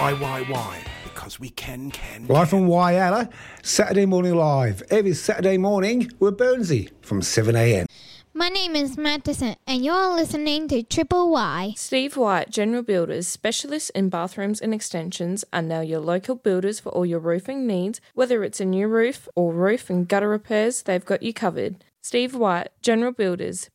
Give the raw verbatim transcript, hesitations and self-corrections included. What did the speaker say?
Why, why, why? Because we can, can, Live can. from Wyala, Saturday Morning Live. Every Saturday morning with Burnsy from seven a.m. My name is Matheson, and you're listening to Triple Y. Steve White General Builders, specialists in bathrooms and extensions, are now your local builders for all your roofing needs. Whether it's a new roof or roof and gutter repairs, they've got you covered. Steve White General Builders,